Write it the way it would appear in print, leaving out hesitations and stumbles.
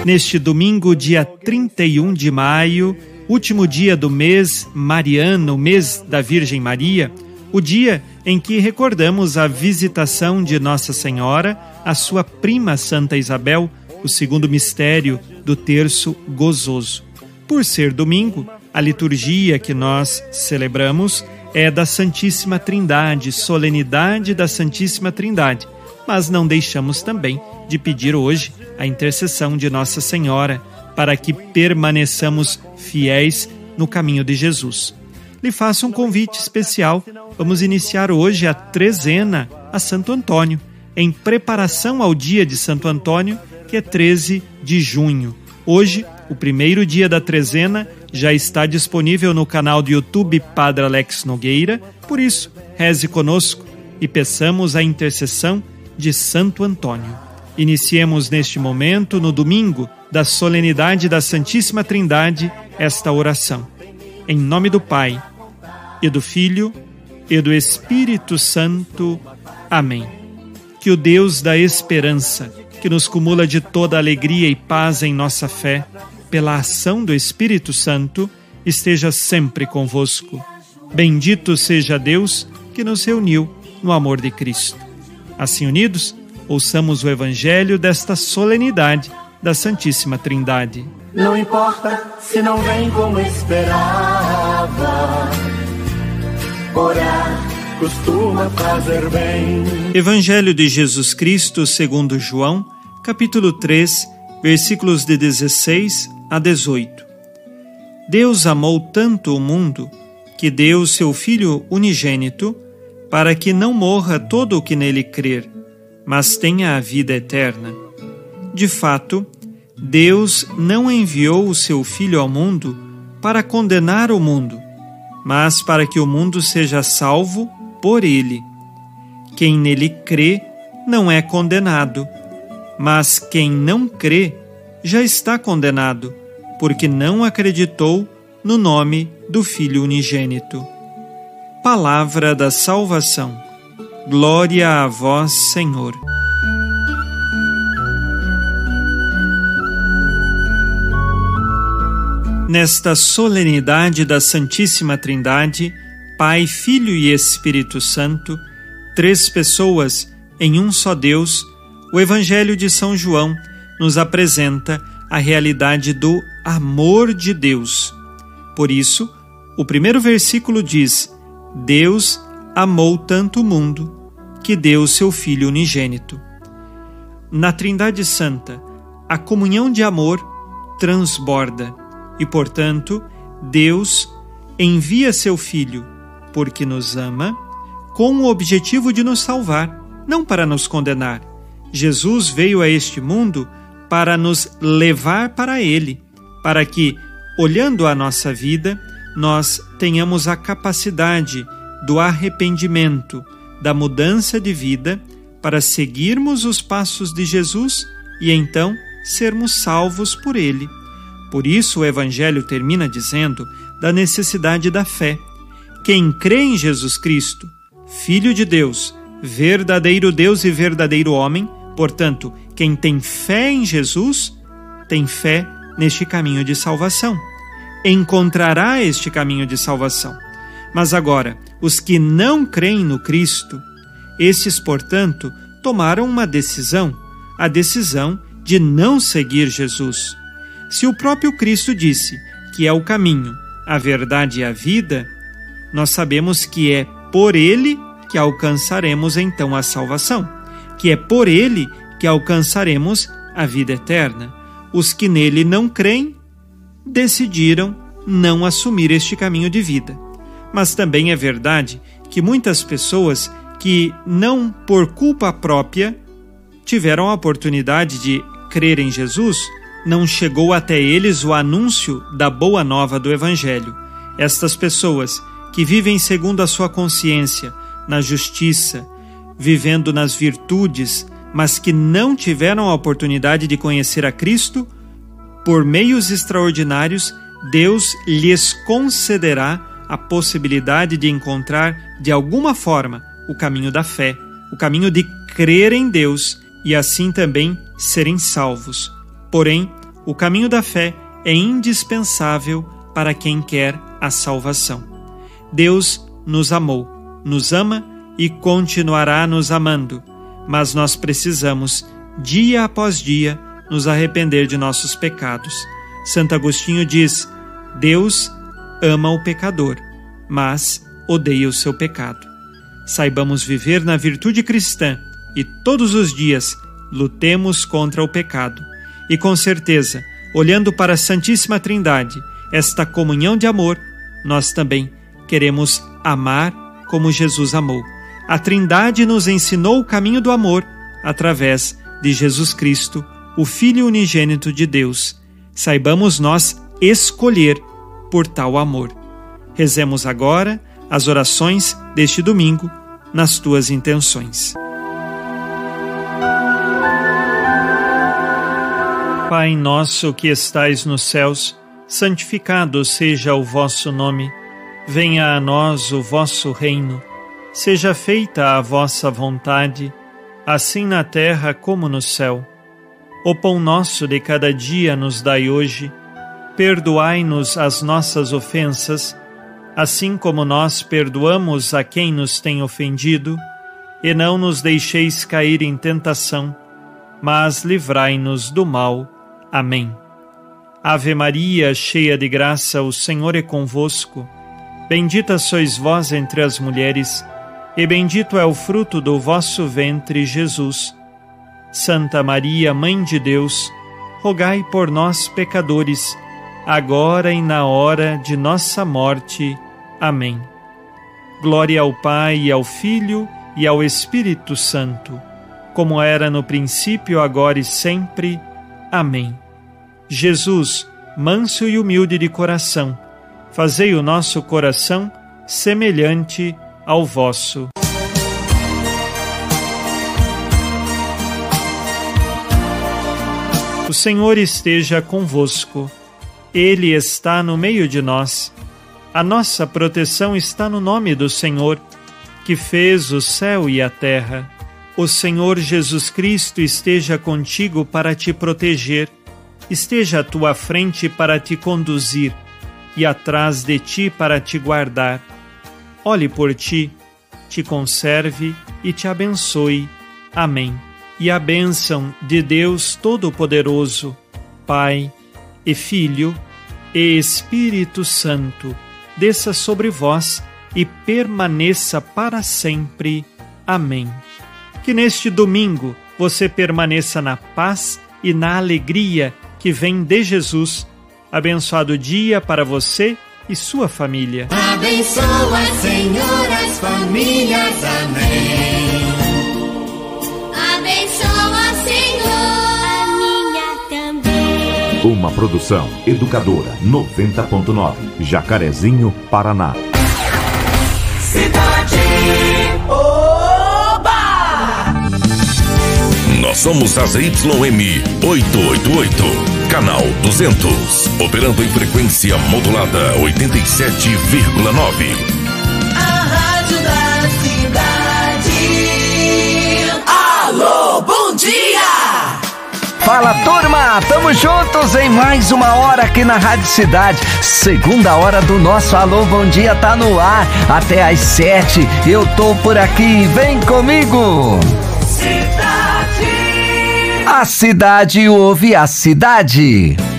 Neste domingo, dia 31 de maio, último dia do mês mariano, mês da Virgem Maria, o dia em que recordamos a visitação de Nossa Senhora à sua prima Santa Isabel, o segundo mistério do terço gozoso. Por ser domingo, a liturgia que nós celebramos é da Santíssima Trindade, solenidade da Santíssima Trindade, mas não deixamos também de pedir hoje a intercessão de Nossa Senhora para que permaneçamos fiéis no caminho de Jesus. Lhe faço um convite especial. Vamos iniciar hoje a trezena a Santo Antônio, em preparação ao dia de Santo Antônio, que é 13 de junho. Hoje, o primeiro dia da trezena já está disponível no canal do YouTube Padre Alex Nogueira. Por isso, reze conosco e peçamos a intercessão de Santo Antônio. Iniciemos neste momento, no domingo da solenidade da Santíssima Trindade, esta oração. Em nome do Pai, e do Filho, e do Espírito Santo. Amém. Que o Deus da esperança, que nos cumula de toda alegria e paz em nossa fé, pela ação do Espírito Santo, esteja sempre convosco. Bendito seja Deus que nos reuniu no amor de Cristo. Assim unidos, ouçamos o Evangelho desta solenidade da Santíssima Trindade. Não importa se não vem como esperava, orar costuma fazer bem. Evangelho de Jesus Cristo segundo João, capítulo 3, versículos de 16 a 18. Deus amou tanto o mundo que deu seu Filho unigênito para que não morra todo o que nele crer, mas tenha a vida eterna. De fato, Deus não enviou o seu Filho ao mundo para condenar o mundo, mas para que o mundo seja salvo por ele. Quem nele crê não é condenado, mas quem não crê já está condenado, porque não acreditou no nome do Filho unigênito. Palavra da salvação. Glória a vós, Senhor. Nesta solenidade da Santíssima Trindade, Pai, Filho e Espírito Santo, três pessoas em um só Deus, o Evangelho de São João nos apresenta a realidade do amor de Deus. Por isso, o primeiro versículo diz: Deus amou tanto o mundo que deu seu Filho unigênito. Na Trindade Santa, a comunhão de amor transborda e, portanto, Deus envia seu Filho porque nos ama, com o objetivo de nos salvar, não para nos condenar. Jesus veio a este mundo para nos levar para Ele, para que, olhando a nossa vida, nós tenhamos a capacidade do arrependimento, da mudança de vida, para seguirmos os passos de Jesus e então sermos salvos por Ele. Por isso o Evangelho termina dizendo da necessidade da fé. Quem crê em Jesus Cristo, Filho de Deus, verdadeiro Deus e verdadeiro homem, portanto, quem tem fé em Jesus, tem fé neste caminho de salvação. Encontrará este caminho de salvação. Mas agora, os que não creem no Cristo, esses, portanto, tomaram uma decisão, a decisão de não seguir Jesus. Se o próprio Cristo disse que é o caminho, a verdade e a vida, nós sabemos que é por Ele que alcançaremos então a salvação, que é por Ele que alcançaremos a vida eterna. Os que nele não creem decidiram não assumir este caminho de vida. Mas também é verdade que muitas pessoas que não por culpa própria tiveram a oportunidade de crer em Jesus, não chegou até eles o anúncio da boa nova do Evangelho. Estas pessoas que vivem segundo a sua consciência, na justiça, vivendo nas virtudes, mas que não tiveram a oportunidade de conhecer a Cristo, por meios extraordinários, Deus lhes concederá a possibilidade de encontrar, de alguma forma, o caminho da fé, o caminho de crer em Deus e assim também serem salvos. Porém, o caminho da fé é indispensável para quem quer a salvação. Deus nos amou, nos ama e continuará nos amando, mas nós precisamos, dia após dia, nos arrepender de nossos pecados. Santo Agostinho diz: Deus ama o pecador, mas odeia o seu pecado. Saibamos viver na virtude cristã e todos os dias lutemos contra o pecado. E com certeza, olhando para a Santíssima Trindade, esta comunhão de amor, nós também queremos amar como Jesus amou. A Trindade nos ensinou o caminho do amor através de Jesus Cristo, o Filho unigênito de Deus. Saibamos nós escolher por tal amor. Rezemos agora as orações deste domingo nas tuas intenções. Pai nosso que estais nos céus, santificado seja o vosso nome. Venha a nós o vosso reino. Seja feita a vossa vontade, assim na terra como no céu. O pão nosso de cada dia nos dai hoje. Perdoai-nos as nossas ofensas, assim como nós perdoamos a quem nos tem ofendido, e não nos deixeis cair em tentação, mas livrai-nos do mal. Amém. Ave Maria, cheia de graça, o Senhor é convosco. Bendita sois vós entre as mulheres, e bendito é o fruto do vosso ventre, Jesus. Santa Maria, Mãe de Deus, rogai por nós, pecadores, agora e na hora de nossa morte. Amém. Glória ao Pai, e ao Filho, e ao Espírito Santo, como era no princípio, agora e sempre. Amém. Jesus, manso e humilde de coração, fazei o nosso coração semelhante ao vosso. O Senhor esteja convosco. Ele está no meio de nós. A nossa proteção está no nome do Senhor, que fez o céu e a terra. O Senhor Jesus Cristo esteja contigo para te proteger, esteja à tua frente para te conduzir e atrás de ti para te guardar. Olhe por ti, te conserve e te abençoe. Amém. E a bênção de Deus Todo-Poderoso, Pai e Filho e Espírito Santo, desça sobre vós e permaneça para sempre. Amém. Que neste domingo você permaneça na paz e na alegria que vem de Jesus. Abençoado dia para você e sua família. Abençoa, Senhor, as famílias. Amém. Abençoa, Senhor, a minha também. Uma produção Educadora 90.9, Jacarezinho, Paraná. Cidade. Oba! Nós somos a ZYM 888, canal 200, operando em frequência modulada 87,9. A rádio da cidade. Alô, bom dia! Fala, turma! Tamo juntos em mais uma hora aqui na Rádio Cidade. Segunda hora do nosso Alô Bom Dia tá no ar. Até às 7 eu tô por aqui. Vem comigo! Cidade. A cidade ouve a cidade.